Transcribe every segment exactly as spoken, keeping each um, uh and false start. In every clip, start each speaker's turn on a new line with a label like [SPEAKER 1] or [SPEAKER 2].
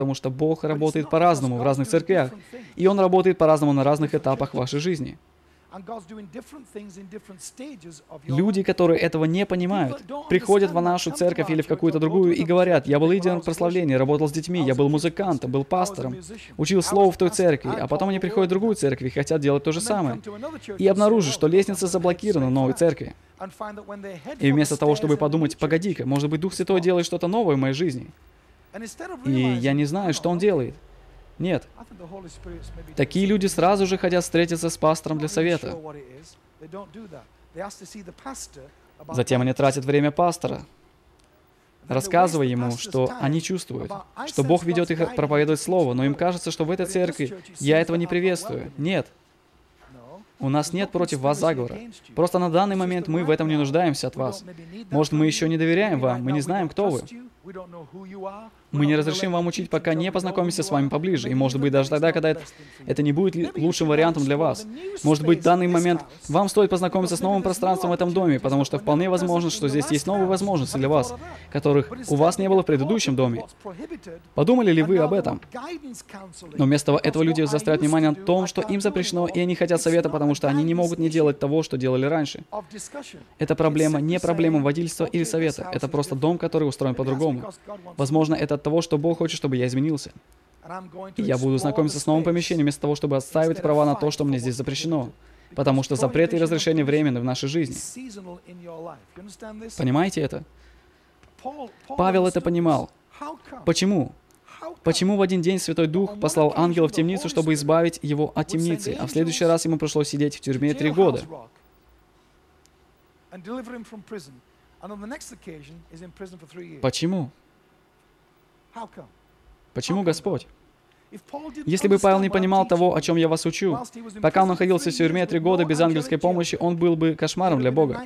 [SPEAKER 1] потому что Бог работает по-разному в разных церквях, и Он работает по-разному на разных этапах вашей жизни. Люди, которые этого не понимают, приходят в нашу церковь или в какую-то другую и говорят: «Я был лидером прославления, работал с детьми, я был музыкантом, был пастором, учил слово в той церкви», а потом они приходят в другую церковь и хотят делать то же самое. И обнаружат, что лестница заблокирована в новой церкви. И вместо того, чтобы подумать: «Погоди-ка, может быть, Дух Святой делает что-то новое в моей жизни, и я не знаю, что Он делает». Нет. Такие люди сразу же хотят встретиться с пастором для совета. Затем они тратят время пастора, рассказывая ему, что они чувствуют, что Бог ведет их проповедовать Слово, но им кажется, что в этой церкви я этого не приветствую. Нет. У нас нет против вас заговора. Просто на данный момент мы в этом не нуждаемся от вас. Может, мы еще не доверяем вам, мы не знаем, кто вы. Мы не разрешим вам учить, пока не познакомимся с вами поближе. И может быть, даже тогда, когда это, это не будет лучшим вариантом для вас. Может быть, в данный момент вам стоит познакомиться с новым пространством в этом доме, потому что вполне возможно, что здесь есть новые возможности для вас, которых у вас не было в предыдущем доме. Подумали ли вы об этом? Но вместо этого люди заостряют внимание на том, что им запрещено, и они хотят совета, потому что они не могут не делать того, что делали раньше. Эта проблема не проблема водительства или совета. Это просто дом, который устроен по-другому. Возможно, это от того, что Бог хочет, чтобы я изменился. И я буду знакомиться с новым помещением, вместо того, чтобы отстаивать права на то, что мне здесь запрещено. Потому что запреты и разрешения временны в нашей жизни. Понимаете это? Павел это понимал. Почему? Почему в один день Святой Дух послал ангела в темницу, чтобы избавить его от темницы, а в следующий раз ему пришлось сидеть в тюрьме три года? Почему? Почему Господь? Если бы Павел не понимал того, о чем я вас учу, пока он находился в тюрьме три года без ангельской помощи, он был бы кошмаром для Бога.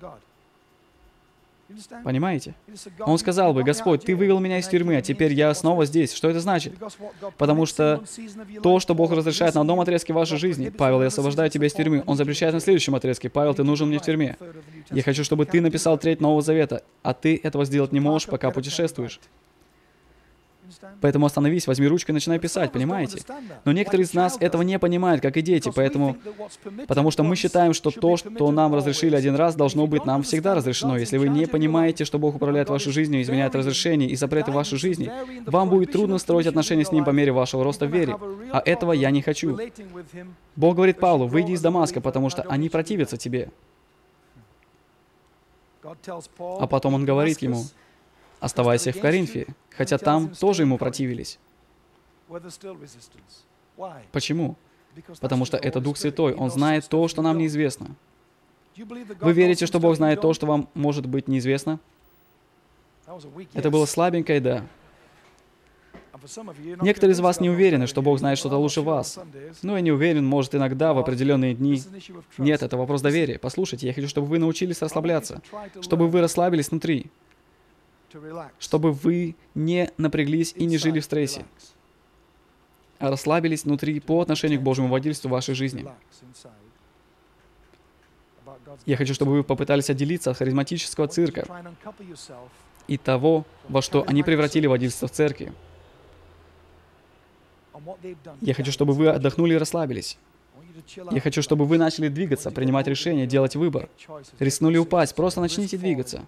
[SPEAKER 1] Понимаете? Он сказал бы: «Господь, Ты вывел меня из тюрьмы, а теперь я снова здесь». Что это значит? Потому что то, что Бог разрешает на одном отрезке вашей жизни: «Павел, я освобождаю тебя из тюрьмы», Он запрещает на следующем отрезке: «Павел, ты нужен мне в тюрьме. Я хочу, чтобы ты написал треть Нового Завета, а ты этого сделать не можешь, пока путешествуешь». Поэтому остановись, возьми ручку и начинай писать, понимаете? Но некоторые из нас этого не понимают, как и дети, поэтому... Потому что мы считаем, что то, что нам разрешили один раз, должно быть нам всегда разрешено. Если вы не понимаете, что Бог управляет вашей жизнью, изменяет разрешения и запреты в вашей жизни, вам будет трудно строить отношения с Ним по мере вашего роста в вере. А этого я не хочу. Бог говорит Павлу: «Выйди из Дамаска, потому что они противятся тебе». А потом Он говорит ему: «Оставайся в Коринфе», хотя там тоже ему противились. Почему? Потому что это Дух Святой, Он знает то, что нам неизвестно. Вы верите, что Бог знает то, что вам может быть неизвестно? Это было слабенькое «да». Некоторые из вас не уверены, что Бог знает что-то лучше вас. Ну, я не уверен, может, иногда, в определенные дни. Нет, это вопрос доверия. Послушайте, я хочу, чтобы вы научились расслабляться, чтобы вы расслабились внутри, чтобы вы не напряглись и не жили в стрессе, а расслабились внутри по отношению к Божьему водительству в вашей жизни. Я хочу, чтобы вы попытались отделиться от харизматического цирка и того, во что они превратили водительство в церкви. Я хочу, чтобы вы отдохнули и расслабились. Я хочу, чтобы вы начали двигаться, принимать решения, делать выбор. Рискнули упасть, просто начните двигаться.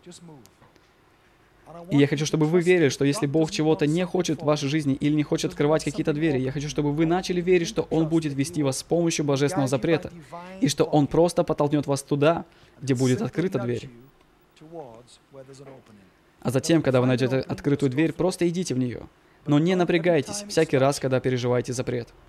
[SPEAKER 1] И я хочу, чтобы вы верили, что если Бог чего-то не хочет в вашей жизни или не хочет открывать какие-то двери, я хочу, чтобы вы начали верить, что Он будет вести вас с помощью божественного запрета, и что Он просто подтолкнет вас туда, где будет открыта дверь. А затем, когда вы найдете открытую дверь, просто идите в нее. Но не напрягайтесь всякий раз, когда переживаете запрет.